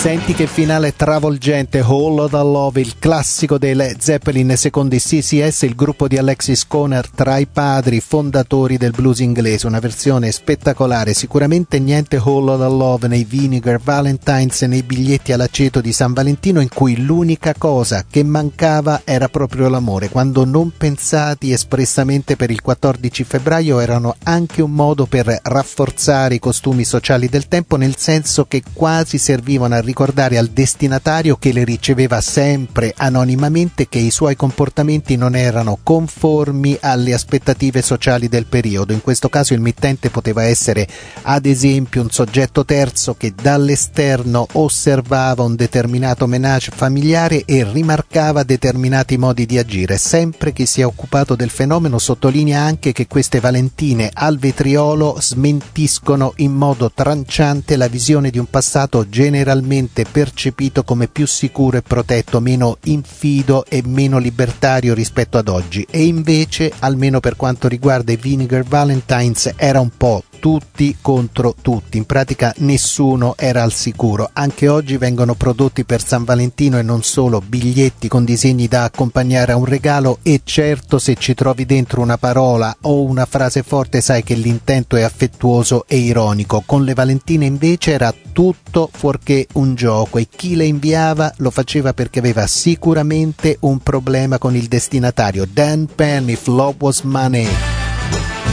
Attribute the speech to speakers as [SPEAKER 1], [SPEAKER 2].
[SPEAKER 1] Senti che finale travolgente, Whole Lotta Love, il classico dei Led Zeppelin secondo i CCS, il gruppo di Alexis Kohner tra i padri fondatori del blues inglese, una versione spettacolare, sicuramente niente Whole Lotta Love nei Vinegar Valentines e nei biglietti all'aceto di San Valentino, in cui l'unica cosa che mancava era proprio l'amore, quando non pensati espressamente per il 14 febbraio erano anche un modo per rafforzare i costumi sociali del tempo, nel senso che quasi servivano a ricordare al destinatario che le riceveva sempre anonimamente, che i suoi comportamenti non erano conformi alle aspettative sociali del periodo. In questo caso il mittente poteva essere ad esempio un soggetto terzo che dall'esterno osservava un determinato ménage familiare e rimarcava determinati modi di agire. Sempre chi si è occupato del fenomeno sottolinea anche che queste valentine al vetriolo smentiscono in modo tranciante la visione di un passato generalmente percepito come più sicuro e protetto, meno infido e meno libertario rispetto ad oggi. E invece, almeno per quanto riguarda i Vinegar Valentines, era un po' tutti contro tutti, in pratica nessuno era al sicuro. Anche oggi vengono prodotti per San Valentino e non solo biglietti con disegni da accompagnare a un regalo, e certo se ci trovi dentro una parola o una frase forte sai che l'intento è affettuoso e ironico. Con le Valentine invece era tutto fuorché un gioco, e chi le inviava lo faceva perché aveva sicuramente un problema con il destinatario. Dan Penn, If Love Was Money.